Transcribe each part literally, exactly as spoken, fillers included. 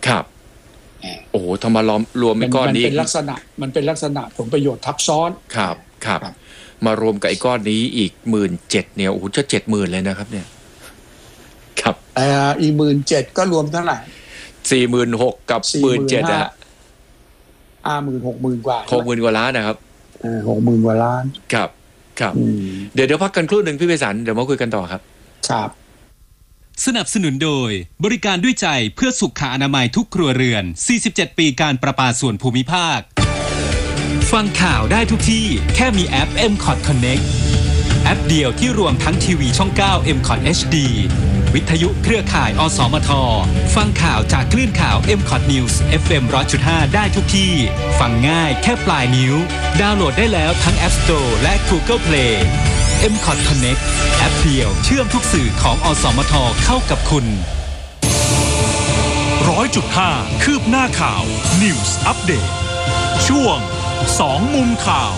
ครับโอ้โหทำมาล้อมรวมไอ้ก้อนนี้มันเป็นลักษณะมันเป็นลักษณะผลประโยชน์ทับซ้อนครับครับมารวมกับไอ้ก้อนนี้อีกหมื่นเจ็ดเนี่ยโอ้โหจะเจ็ดหมื่นเลยนะครับเนี่ยครับแต่อีหมื่นเจ็ดก็รวมเท่าไหร่สี่หมื่นหกกับหมื่นเจ็ดอะอ่าหมื่นหกหมื่นกว่าหกหมื่นกว่าล้านนะครับอ่าหกหมื่นกว่าล้านครับครับเดี๋ยวเดี๋ยวพักกันครู่หนึ่งพี่ไพศาลเดี๋ยวมาคุยกันต่อครับครับสนับสนุนโดยบริการด้วยใจเพื่อสุขอนามัยทุกครัวเรือนสี่สิบเจ็ดปีการประปาส่วนภูมิภาคฟังข่าวได้ทุกที่แค่มีแอป เอ็ม คอท Connect แอปเดียวที่รวมทั้งทีวีช่องเก้า เอ็ม คอท เอช ดี วิทยุเครือข่ายอสมทฟังข่าวจากคลื่นข่าว เอ็ม คอท News เอฟ เอ็ม หนึ่งร้อยจุดห้า ได้ทุกที่ฟังง่ายแค่ปลายนิ้วดาวน์โหลดได้แล้วทั้ง App Store และ Google Play เอ็ม คอท Connect แอปเดียวเชื่อมทุกสื่อของอสมทเข้ากับคุณร้อยจุดห้า คืบหน้าข่าว News Update ช่วงสองมุมข่าว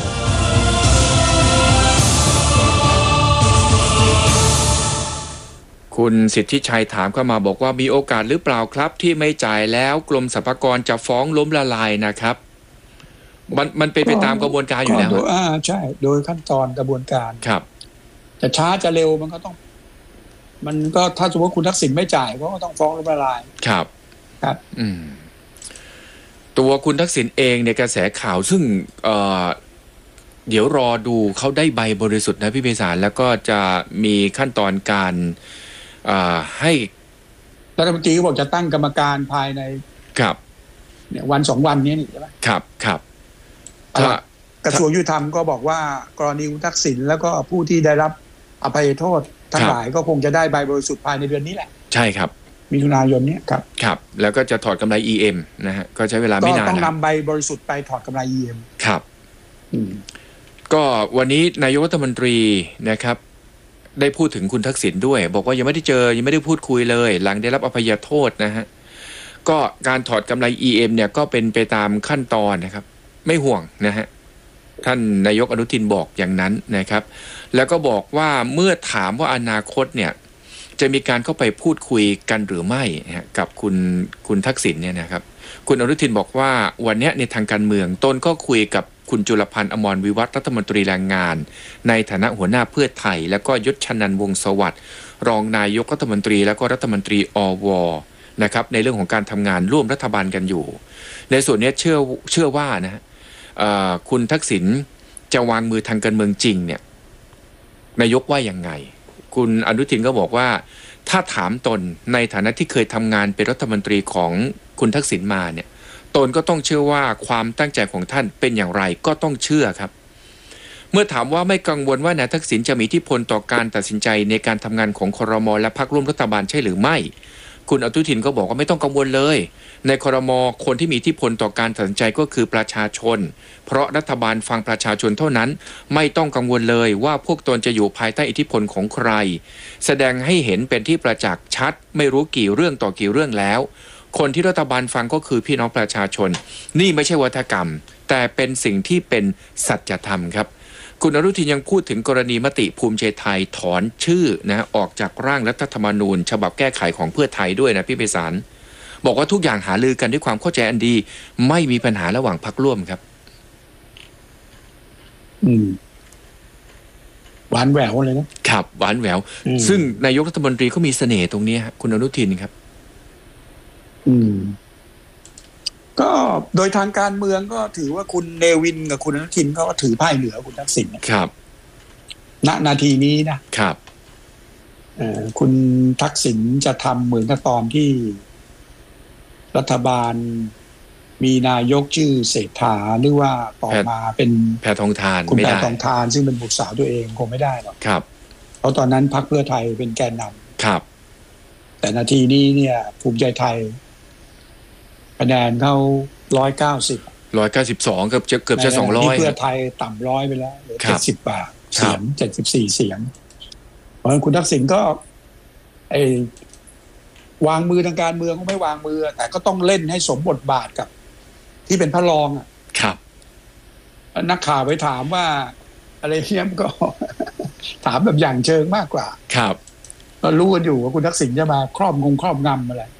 คุณสิทธิชัยถามเข้ามาบอกว่ามีโอกาสหรือเปล่าครับที่ไม่จ่ายแล้วกรมสรรพากรจะฟ้องล้มละลายนะครับมันมันเป็นไปตามกระบวนการอยู่แล้วอ่าใช่โดยขั้นตอนกระบวนการครับจะช้าจะเร็วมันก็ต้องมันก็ถ้าสมมติคุณทักษิณไม่จ่ายก็ต้องฟ้องล้มละลายครับครับอืมตัวคุณทักษิณเองในกระแสข่าวซึ่งเอ่อเดี๋ยวรอดูเขาได้ใบบริสุทธิ์นะพี่ไพศาลแล้วก็จะมีขั้นตอนการให้รัฐมนตรีบอกจะตั้งกรรมการภายในครับเนี่ยวันสองวันนี้นี่ใช่ไหมครับครับถ้ากระทรวงยุติธรรมก็บอกว่ากรณีคุณทักษิณแล้วก็ผู้ที่ได้รับอภัยโทษทั้งหลายก็คงจะได้ใบบริสุทธิ์ภายในเดือนนี้แหละใช่ครับมิถุนายนนี้ครับครับแล้วก็จะถอดกำไร อี เอ็ม นะฮะก็ใช้เวลาไม่นานก็ต้องนำใบบริสุทธิ์ไปถอดกำไร อี เอ็มครับก็วันนี้นายกรัฐมนตรีนะครับได้พูดถึงคุณทักษิณด้วยบอกว่ายังไม่ได้เจอยังไม่ได้พูดคุยเลยหลังได้รับอภัยโทษนะฮะก็การถอดกำไร อี เอ็ม เนี่ยก็เป็นไปตามขั้นตอนนะครับไม่ห่วงนะฮะท่านนายกอนุทินบอกอย่างนั้นนะครับแล้วก็บอกว่าเมื่อถามว่าอนาคตเนี่ยจะมีการเข้าไปพูดคุยกันหรือไม่กับคุณคุณทักษิณเนี่ยนะครับคุณอนุทินบอกว่าวันนี้ในทางการเมืองตนก็คุยกับคุณจุลพันธ์อมรวิวัฒน์รัฐมนตรีแรงงานในฐานะหัวหน้าเพื่อไทยแล้วก็ยศชนันท์วงศ์สวัสดิ์รองนายกรัฐมนตรีแล้วก็รัฐมนตรีอวนะครับในเรื่องของการทำงานร่วมรัฐบาลกันอยู่ในส่วนนี้เชื่อเชื่อว่านะฮะคุณทักษิณจะวางมือทางการเมืองจริงเนี่ยนายกว่ายังไงคุณอนุทินก็บอกว่าถ้าถามตนในฐานะที่เคยทำงานเป็นรัฐมนตรีของคุณทักษิณมาเนี่ยตนก็ต้องเชื่อว่าความตั้งใจของท่านเป็นอย่างไรก็ต้องเชื่อครับเมื่อถามว่าไม่กังวลว่านายทักษิณจะมีอิทธิพลต่อการตัดสินใจในการทำงานของครม.และพรรคร่วมรัฐบาลใช่หรือไม่คุณอนุทินก็บอกว่าไม่ต้องกังวลเลยในครม.คนที่มีอิทธิพลต่อการตัดสินใจก็คือประชาชนเพราะรัฐบาลฟังประชาชนเท่านั้นไม่ต้องกังวลเลยว่าพวกตนจะอยู่ภายใต้อิทธิพลของใครแสดงให้เห็นเป็นที่ประจักษ์ชัดไม่รู้กี่เรื่องต่อกี่เรื่องแล้วคนที่รัฐบาลฟังก็คือพี่น้องประชาชนนี่ไม่ใช่วัฒกรรมแต่เป็นสิ่งที่เป็นสัจธรรมครับคุณอนุทินยังพูดถึงกรณีมติภูมิใจไทยถอนชื่อนะออกจากร่างรัฐธรรมนูญฉบับแก้ไขของเพื่อไทยด้วยนะพี่ไพศาลบอกว่าทุกอย่างหารือกันด้วยความเข้าใจอันดีไม่มีปัญหาระหว่างพรรคร่วมครับอืมหวานแหววเลยนะครับหวานแหววซึ่งนายกรัฐมนตรีก็มีเสน่ห์ตรงนี้คุณอนุทินครับอืมก็โดยทางการเมืองก็ถือว่าคุณเนวินกับคุณอนุทินก็ถือไพ่เหนือคุณทักษิณครับณนาทีนี้นะครับเอ่อคุณทักษิณจะทำเหมือนกับตอนที่รัฐบาลมีนายกชื่อเศรษฐาหรือว่าต่อมาเป็นแพทองธารคุณแพทองธารซึ่งเป็นบุตรสาวตัวเองคงไม่ได้หรอกครับเพราะตอนนั้นพรรคเพื่อไทยเป็นแกนนำครับแต่นาทีนี้เนี่ยภูมิใจไทยคะแนนเขาร้อยเก้าสิบร้อยเก้าสิบสองเกือบจะเกือบจะสองร้อยเพื่อไทยต่ำร้อยไปแล้วเหลือเจ็ดสิบบาทเสียงเจ็ดสิบสี่เสียงเพราะฉะนั้นคุณทักษิณก็ไอวางมือทางการเมืองก็ไม่วางมือแต่ก็ต้องเล่นให้สมบทบาทกับที่เป็นพระรองอ่ะครับนักข่าวไปถามว่าอะไรเนี้ยก็ถามแบบอย่างเชิงมากกว่าครับก็รู้กันอยู่ว่าคุณทักษิณจะมาครอบงงครอบงำอะไร